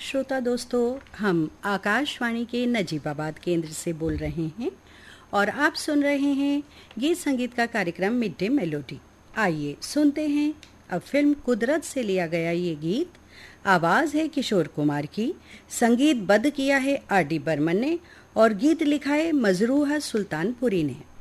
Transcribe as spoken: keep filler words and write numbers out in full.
श्रोता दोस्तों, हम आकाशवाणी के नजीबाबाद केंद्र से बोल रहे हैं और आप सुन रहे हैं गीत संगीत का कार्यक्रम मिड डे मेलोडी। आइए सुनते हैं अब फिल्म कुदरत से लिया गया ये गीत। आवाज है किशोर कुमार की, संगीतबद्ध किया है आर डी बर्मन ने और गीत लिखा है मजरूह सुल्तानपुरी ने।